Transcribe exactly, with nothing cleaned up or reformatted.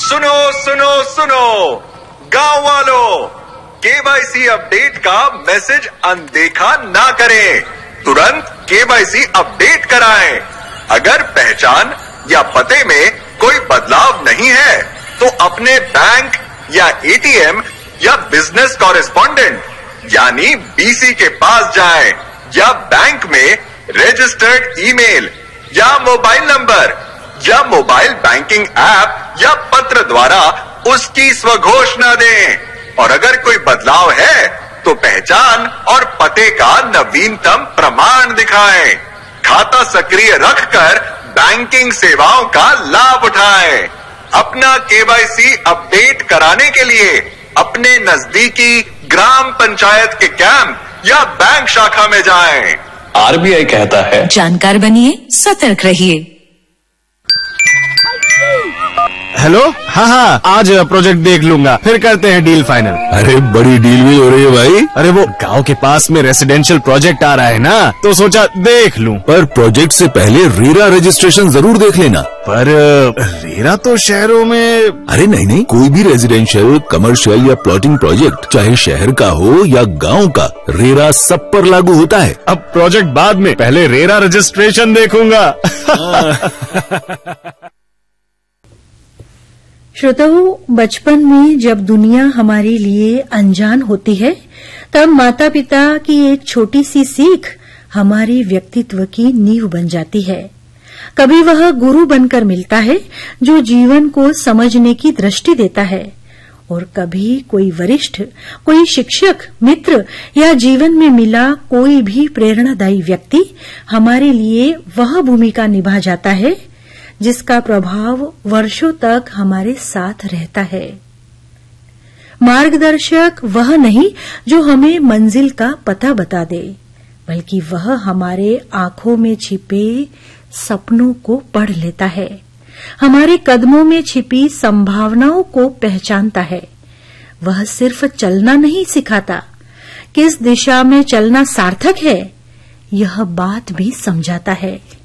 सुनो सुनो सुनो गांव वालों, केवाईसी अपडेट का मैसेज अनदेखा ना करें, तुरंत केवाईसी अपडेट कराएं। अगर पहचान या पते में कोई बदलाव नहीं है तो अपने बैंक या एटीएम या बिजनेस कॉरेस्पॉन्डेंट यानी बीसी के पास जाएं या बैंक में रजिस्टर्ड ईमेल या मोबाइल नंबर या मोबाइल बैंकिंग ऐप या पत्र द्वारा उसकी स्वघोषणा दें। और अगर कोई बदलाव है तो पहचान और पते का नवीनतम प्रमाण दिखाएं। खाता सक्रिय रखकर बैंकिंग सेवाओं का लाभ उठाएं। अपना केवाईसी अपडेट कराने के लिए अपने नजदीकी ग्राम पंचायत के कैंप या बैंक शाखा में जाएं। आरबीआई कहता है, जानकार बनिए, सतर्क रहिए। हेलो, हाँ हाँ, आज प्रोजेक्ट देख लूंगा, फिर करते हैं डील फाइनल। अरे बड़ी डील भी हो रही है भाई। अरे वो गांव के पास में रेसिडेंशियल प्रोजेक्ट आ रहा है ना, तो सोचा देख लूं। पर प्रोजेक्ट से पहले रेरा रजिस्ट्रेशन जरूर देख लेना। पर रेरा तो शहरों में। अरे नहीं नहीं, कोई भी रेजिडेंशियल, कमर्शियल या प्लॉटिंग प्रोजेक्ट चाहे शहर का हो या गांव का, रेरा सब पर लागू होता है। अब प्रोजेक्ट बाद में, पहले रेरा रजिस्ट्रेशन देखूंगा। श्रोताओं, बचपन में जब दुनिया हमारे लिए अनजान होती है, तब माता पिता की एक छोटी सी सीख हमारे व्यक्तित्व की नींव बन जाती है। कभी वह गुरु बनकर मिलता है जो जीवन को समझने की दृष्टि देता है, और कभी कोई वरिष्ठ, कोई शिक्षक, मित्र या जीवन में मिला कोई भी प्रेरणादायी व्यक्ति हमारे लिए वह भूमिका निभा जाता है जिसका प्रभाव वर्षों तक हमारे साथ रहता है। मार्गदर्शक वह नहीं जो हमें मंजिल का पता बता दे, बल्कि वह हमारे आंखों में छिपे सपनों को पढ़ लेता है, हमारे कदमों में छिपी संभावनाओं को पहचानता है। वह सिर्फ चलना नहीं सिखाता, किस दिशा में चलना सार्थक है यह बात भी समझाता है।